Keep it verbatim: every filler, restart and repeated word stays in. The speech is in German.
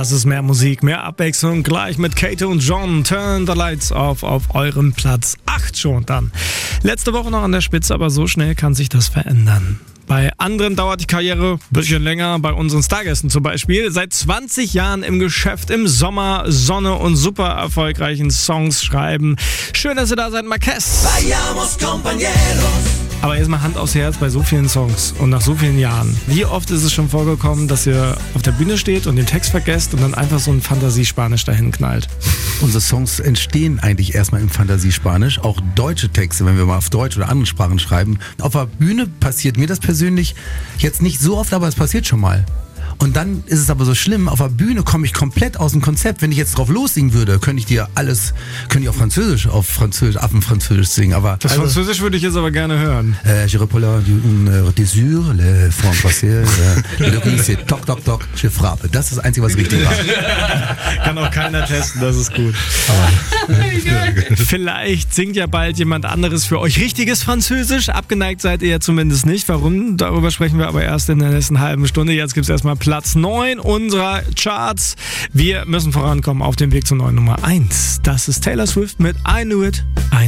Das ist mehr Musik, mehr Abwechslung. Gleich mit Kate und John. Turn the Lights Off auf eurem Platz acht schon dann. Letzte Woche noch an der Spitze, aber so schnell kann sich das verändern. Bei anderen dauert die Karriere ein bisschen länger, bei unseren Stargästen zum Beispiel. Seit zwanzig Jahren im Geschäft, im Sommer, Sonne und super erfolgreichen Songs schreiben. Schön, dass ihr da seid, Marquez. Aber erstmal Hand aufs Herz bei so vielen Songs und nach so vielen Jahren. Wie oft ist es schon vorgekommen, dass ihr auf der Bühne steht und den Text vergesst und dann einfach so ein Fantasiespanisch dahin knallt? Unsere Songs entstehen eigentlich erstmal im Fantasiespanisch. Auch deutsche Texte, wenn wir mal auf Deutsch oder anderen Sprachen schreiben. Auf der Bühne passiert mir das persönlich jetzt nicht so oft, aber es passiert schon mal. Und dann ist es aber so schlimm, auf der Bühne komme ich komplett aus dem Konzept. Wenn ich jetzt drauf lossingen würde, könnte ich dir alles, könnte ich auch Französisch, auf Französisch, Affenfranzösisch singen. Aber das also, Französisch würde ich jetzt aber gerne hören. Äh, je reprends un désir, le franc passé, le c'est toc toc toc, je frappe. Das ist das Einzige, was richtig war. Kann auch keiner testen, das ist gut. Vielleicht singt ja bald jemand anderes für euch richtiges Französisch. Abgeneigt seid ihr ja zumindest nicht. Warum? Darüber sprechen wir aber erst in der nächsten halben Stunde. Jetzt gibt es erstmal Platz neun unserer Charts. Wir müssen vorankommen auf dem Weg zur neuen Nummer eins. Das ist Taylor Swift mit I Knew It. I